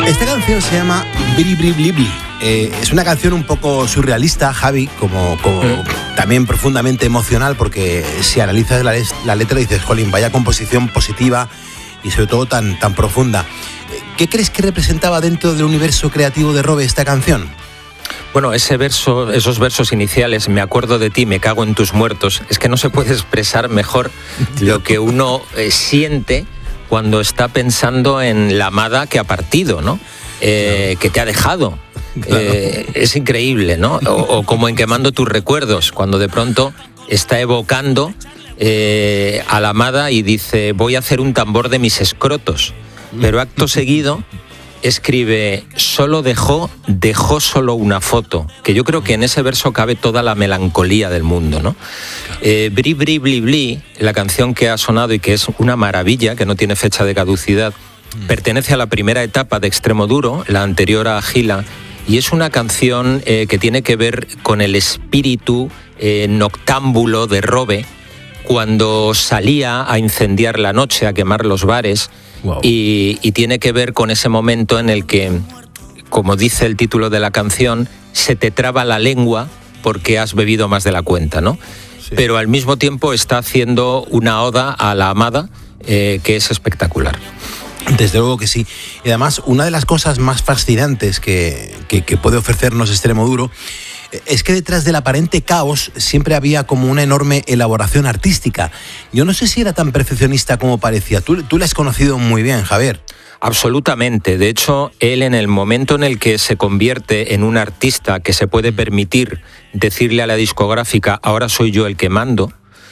Esta canción se llama Bili Bili Bili Bili. Es una canción un poco surrealista, Javi, como también profundamente emocional, porque si analizas la letra dices, jolín, vaya composición positiva y sobre todo tan profunda. ¿Qué crees que representaba dentro del universo creativo de Robe esta canción? Bueno, esos versos iniciales, me acuerdo de ti, me cago en tus muertos, es que no se puede expresar mejor lo que uno siente cuando está pensando en la amada que ha partido, ¿no? Que te ha dejado. Es increíble, ¿no? O como en Quemando tus recuerdos, cuando de pronto está evocando a la amada y dice, voy a hacer un tambor de mis escrotos. Pero acto seguido escribe, solo dejó solo una foto, que yo creo que en ese verso cabe toda la melancolía del mundo, ¿no? Bri Bri Bli Bli, la canción que ha sonado y que es una maravilla, que no tiene fecha de caducidad, pertenece a la primera etapa de Extremoduro, la anterior a Gila, y es una canción que tiene que ver con el espíritu noctámbulo de Robe, cuando salía a incendiar la noche, a quemar los bares. Wow. Y tiene que ver con ese momento en el que, como dice el título de la canción, se te traba la lengua porque has bebido más de la cuenta, ¿no? Sí. Pero al mismo tiempo está haciendo una oda a la amada que es espectacular. Desde luego que sí. Y además, una de las cosas más fascinantes que puede ofrecernos Extremoduro es que detrás del aparente caos siempre había como una enorme elaboración artística. Yo no sé si era tan perfeccionista como parecía. Tú le has conocido muy bien, Javier. Absolutamente. De hecho, él en el momento en el que se convierte en un artista que se puede permitir decirle a la discográfica, ahora soy yo el que mando,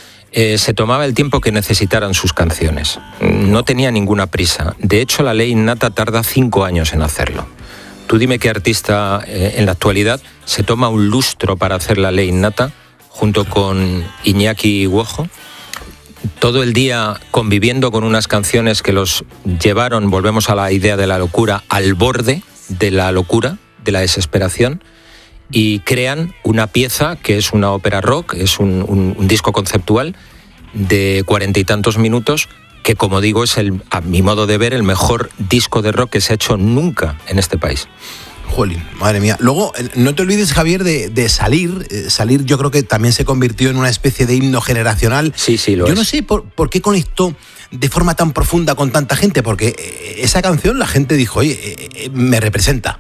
se tomaba el tiempo que necesitaran sus canciones. No tenía ninguna prisa. De hecho, la ley innata tarda 5 años en hacerlo. Tú dime qué artista en la actualidad se toma un lustro para hacer la ley innata, junto con Iñaki Guojo, todo el día conviviendo con unas canciones que los llevaron, volvemos a la idea de la locura, al borde de la locura, de la desesperación, y crean una pieza que es una ópera rock, es un disco conceptual de 40 y tantos minutos, que, como digo, es, a mi modo de ver, el mejor disco de rock que se ha hecho nunca en este país. Jolín, madre mía. Luego, no te olvides, Javier, de Salir. Salir yo creo que también se convirtió en una especie de himno generacional. Sí, lo es. Yo no sé por qué conectó de forma tan profunda con tanta gente, porque esa canción la gente dijo, oye, me representa.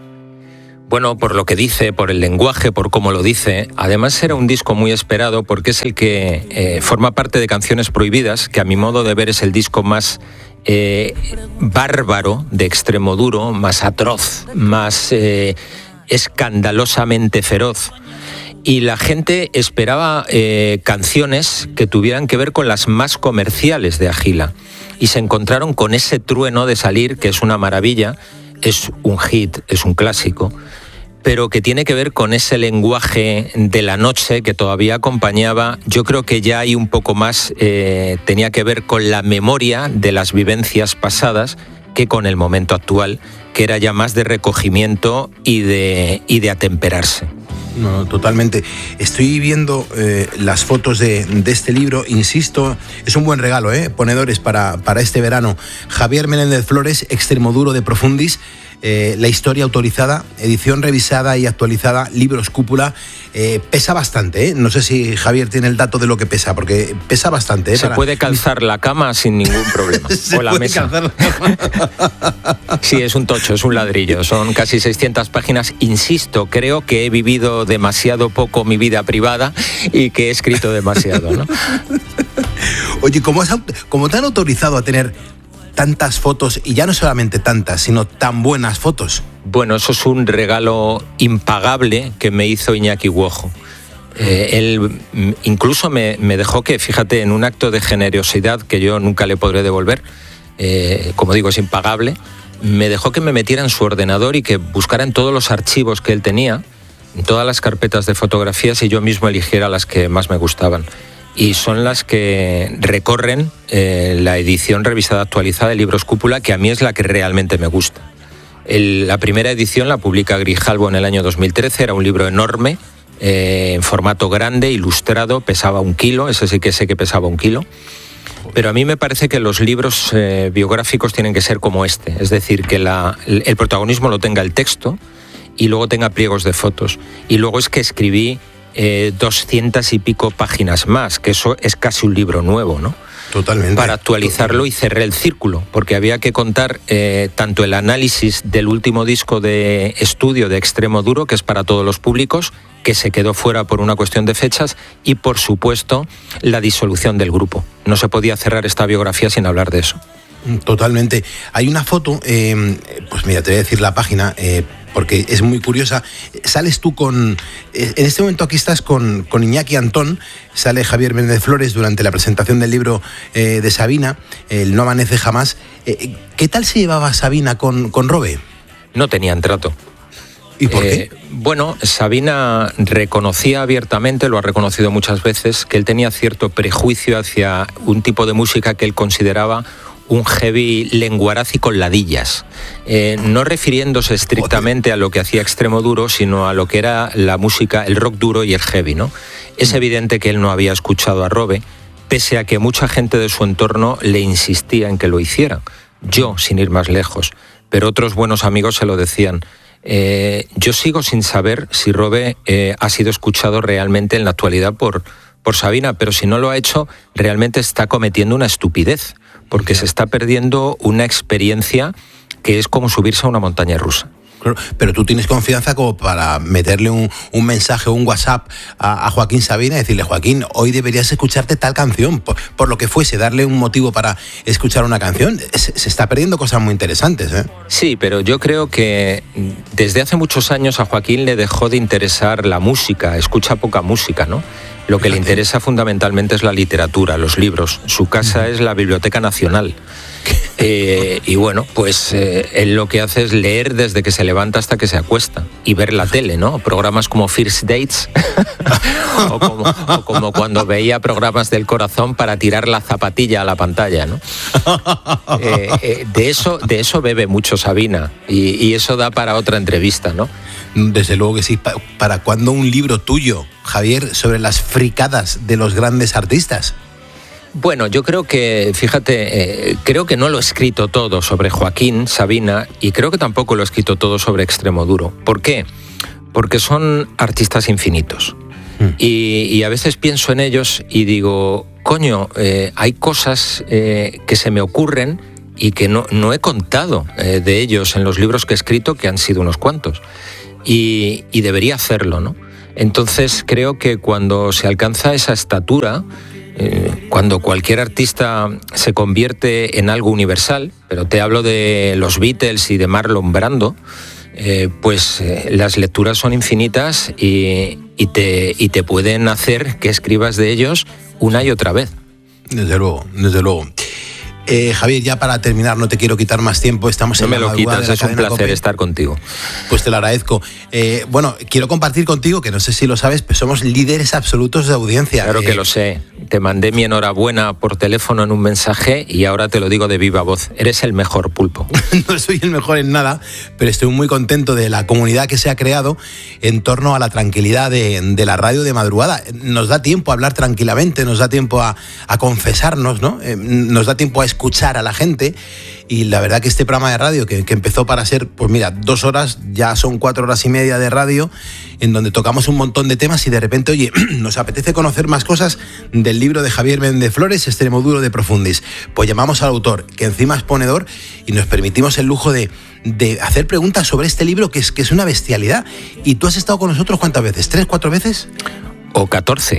Bueno, por lo que dice, por el lenguaje, por cómo lo dice. Además era un disco muy esperado porque es el que forma parte de Canciones Prohibidas, que a mi modo de ver es el disco más bárbaro de Extremoduro, más atroz, más escandalosamente feroz. Y la gente esperaba canciones que tuvieran que ver con las más comerciales de Agila. Y se encontraron con ese trueno de Salir, que es una maravilla, es un hit, es un clásico, pero que tiene que ver con ese lenguaje de la noche que todavía acompañaba. Yo creo que ya hay un poco más, tenía que ver con la memoria de las vivencias pasadas que con el momento actual, que era ya más de recogimiento y de atemperarse. No, totalmente. Estoy viendo las fotos de este libro, insisto, es un buen regalo, ponedores para este verano. Javier Meléndez Flores, Extremoduro de Profundis, la historia autorizada, edición revisada y actualizada, libros cúpula. Pesa bastante, no sé si Javier tiene el dato de lo que pesa, porque pesa bastante. Se puede calzar la cama sin ningún problema, o la mesa. Sí, es un tocho, es un ladrillo, son casi 600 páginas. Insisto, creo que he vivido demasiado poco mi vida privada y que he escrito demasiado, ¿no? Oye, ¿cómo te han autorizado a tener tantas fotos, y ya no solamente tantas, sino tan buenas fotos? Bueno, eso es un regalo impagable que me hizo Iñaki Guojo. Él incluso me dejó que, fíjate, en un acto de generosidad que yo nunca le podré devolver, como digo, es impagable, me dejó que me metiera en su ordenador y que buscara en todos los archivos que él tenía, en todas las carpetas de fotografías, y yo mismo eligiera las que más me gustaban. Y son las que recorren la edición revisada actualizada de Libros Cúpula, que a mí es la que realmente me gusta. La primera edición la publica Grijalbo en el año 2013, era un libro enorme, en formato grande, ilustrado, pesaba 1 kilo, ese sí que sé que pesaba 1 kilo. Pero a mí me parece que los libros biográficos tienen que ser como este, es decir, que el protagonismo lo tenga el texto y luego tenga pliegos de fotos. Y luego es que escribí 200 y pico páginas más, que eso es casi un libro nuevo, ¿no? Totalmente. Para actualizarlo y cerré el círculo, porque había que contar tanto el análisis del último disco de estudio de Extremo Duro, que es para todos los públicos, que se quedó fuera por una cuestión de fechas, y por supuesto la disolución del grupo. No se podía cerrar esta biografía sin hablar de eso. Totalmente. Hay una foto, pues mira, te voy a decir la página, porque es muy curiosa. Sales tú en este momento aquí estás con Iñaki Antón, sale Javier Méndez Flores durante la presentación del libro de Sabina, El no amanece jamás. ¿Qué tal se llevaba Sabina con Robe? No tenían trato. ¿Y por qué? Bueno, Sabina reconocía abiertamente, lo ha reconocido muchas veces, que él tenía cierto prejuicio hacia un tipo de música que él consideraba un heavy lenguaraz y con ladillas, no refiriéndose estrictamente a lo que hacía Extremo Duro, sino a lo que era la música, el rock duro y el heavy, ¿no? Es evidente que él no había escuchado a Robe, pese a que mucha gente de su entorno le insistía en que lo hiciera. Yo, sin ir más lejos, pero otros buenos amigos se lo decían. Yo sigo sin saber si Robe ha sido escuchado realmente en la actualidad por Sabina, pero si no lo ha hecho, realmente está cometiendo una estupidez, porque se está perdiendo una experiencia que es como subirse a una montaña rusa. Claro, pero tú tienes confianza como para meterle un mensaje o un WhatsApp a Joaquín Sabina y decirle: Joaquín, hoy deberías escucharte tal canción, por lo que fuese, darle un motivo para escuchar una canción. Se está perdiendo cosas muy interesantes, ¿eh? Sí, pero yo creo que desde hace muchos años a Joaquín le dejó de interesar la música, escucha poca música, ¿no? Lo que le interesa fundamentalmente es la literatura, los libros. Su casa es la Biblioteca Nacional. Y bueno, pues él lo que hace es leer desde que se levanta hasta que se acuesta y ver la tele, ¿no? Programas como First Dates o como cuando veía programas del Corazón para tirar la zapatilla a la pantalla, ¿no? De eso bebe mucho Sabina y eso da para otra entrevista, ¿no? Desde luego que sí. ¿Para cuándo un libro tuyo, Javier, sobre las fricadas de los grandes artistas? Bueno, yo creo que, fíjate, creo que no lo he escrito todo sobre Joaquín Sabina y creo que tampoco lo he escrito todo sobre Extremo Duro. ¿Por qué? Porque son artistas infinitos. Y a veces pienso en ellos y digo, coño, hay cosas que se me ocurren y que no he contado de ellos en los libros que he escrito, que han sido unos cuantos. Y debería hacerlo, ¿no? Entonces creo que cuando se alcanza esa estatura, cuando cualquier artista se convierte en algo universal, pero te hablo de los Beatles y de Marlon Brando, pues las lecturas son infinitas y te pueden hacer que escribas de ellos una y otra vez. Desde luego, desde luego. Javier, ya para terminar, no te quiero quitar más tiempo. Estamos en la madrugada de la cadena COPE. Es un placer estar contigo. Pues te lo agradezco. Bueno, quiero compartir contigo, que no sé si lo sabes, pero somos líderes absolutos de audiencia. Claro que lo sé. Te mandé mi enhorabuena por teléfono en un mensaje y ahora te lo digo de viva voz. Eres el mejor, Pulpo. No soy el mejor en nada, pero estoy muy contento de la comunidad que se ha creado en torno a la tranquilidad de la radio de madrugada. Nos da tiempo a hablar tranquilamente, nos da tiempo a confesarnos, ¿no? Nos da tiempo a escuchar a la gente. Y la verdad que este programa de radio, que empezó para ser, pues mira, 2 horas, ya son 4 horas y media de radio, en donde tocamos un montón de temas y de repente, oye, nos apetece conocer más cosas del libro de Javier Méndez Flores, Extremo Duro de Profundis. Pues llamamos al autor, que encima es ponedor, y nos permitimos el lujo de hacer preguntas sobre este libro, que es una bestialidad. ¿Y tú has estado con nosotros cuántas veces? ¿3, 4 veces? O 14.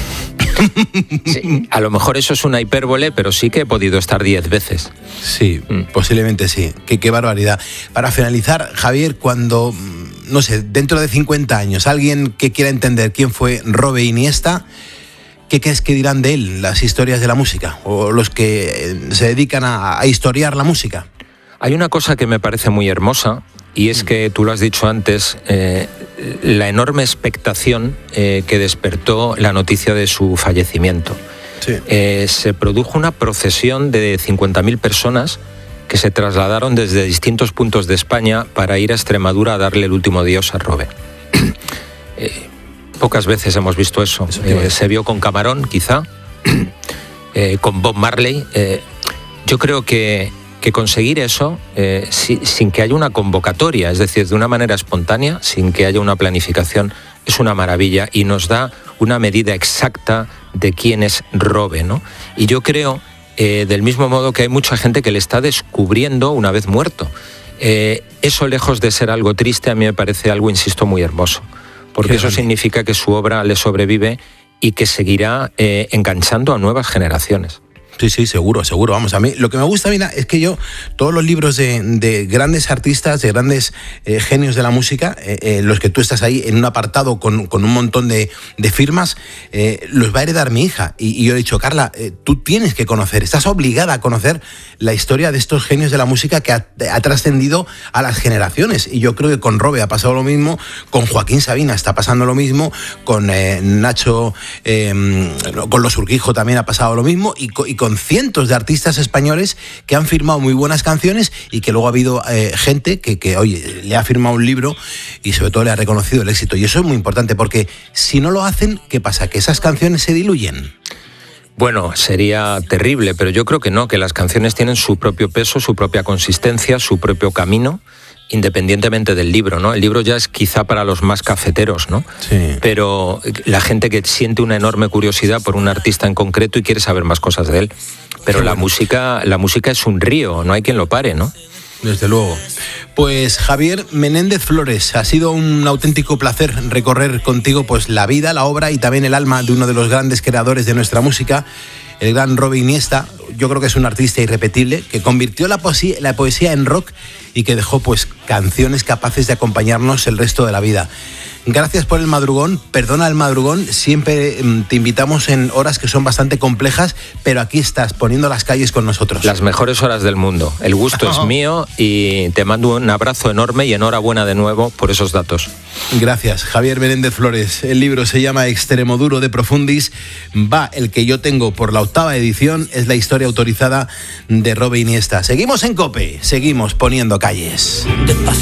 Sí, a lo mejor eso es una hipérbole, pero sí que he podido estar 10 veces. Sí, posiblemente sí. Qué barbaridad. Para finalizar, Javier, cuando, no sé, dentro de 50 años, alguien que quiera entender quién fue Robe Iniesta, ¿qué crees que dirán de él las historias de la música? O los que se dedican a historiar la música. Hay una cosa que me parece muy hermosa, y es que, tú lo has dicho antes, la enorme expectación que despertó la noticia de su fallecimiento. Sí. Se produjo una procesión de 50.000 personas que se trasladaron desde distintos puntos de España para ir a Extremadura a darle el último adiós a Robe. Pocas veces hemos visto eso. Se vio con Camarón, quizá, con Bob Marley. Yo creo que conseguir eso sin que haya una convocatoria, es decir, de una manera espontánea, sin que haya una planificación, es una maravilla y nos da una medida exacta de quién es Robe, ¿no? Y yo creo, del mismo modo que hay mucha gente que le está descubriendo una vez muerto. Eso, lejos de ser algo triste, a mí me parece algo, insisto, muy hermoso, porque eso significa que su obra le sobrevive y que seguirá enganchando a nuevas generaciones. Sí, seguro. Vamos, a mí lo que me gusta, mira, es que yo, todos los libros de grandes artistas, de grandes genios de la música, los que tú estás ahí en un apartado con un montón de firmas, los va a heredar mi hija. Y yo he dicho, Carla, tú tienes que conocer, estás obligada a conocer la historia de estos genios de la música que ha trascendido a las generaciones. Y yo creo que con Robe ha pasado lo mismo, con Joaquín Sabina está pasando lo mismo, con Nacho, con Los Urquijo también ha pasado lo mismo, y con cientos de artistas españoles que han firmado muy buenas canciones y que luego ha habido gente que, oye, le ha firmado un libro y sobre todo le ha reconocido el éxito. Y eso es muy importante porque si no lo hacen, ¿qué pasa? ¿Que esas canciones se diluyen? Bueno, sería terrible, pero yo creo que no, que las canciones tienen su propio peso, su propia consistencia, su propio camino, independientemente del libro, ¿no? El libro ya es quizá para los más cafeteros, ¿no? Sí. Pero la gente que siente una enorme curiosidad por un artista en concreto y quiere saber más cosas de él. Pero la música es un río, no hay quien lo pare, ¿no? Desde luego. Pues Javier Menéndez Flores, ha sido un auténtico placer recorrer contigo pues la vida, la obra y también el alma de uno de los grandes creadores de nuestra música, el gran Robe Iniesta. Yo creo que es un artista irrepetible que convirtió la poesía en rock y que dejó pues canciones capaces de acompañarnos el resto de la vida. Gracias por el madrugón, perdona el madrugón, siempre te invitamos en horas que son bastante complejas, pero aquí estás poniendo las calles con nosotros. Las mejores horas del mundo, el gusto es mío y te mando un abrazo enorme y enhorabuena de nuevo por esos datos. Gracias, Javier Menéndez Flores. El libro se llama Extremoduro de Profundis, va el que yo tengo por la 8ª edición, es la historia autorizada de Robe Iniesta. Seguimos en COPE, seguimos poniendo calles.